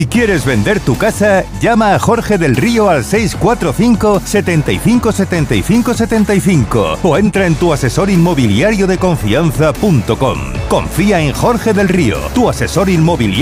Si quieres vender tu casa, llama a Jorge del Río al 645 75 75 75 o entra en tuasesorinmobiliariodeconfianza.com. Confía en Jorge del Río, tu asesor inmobiliario.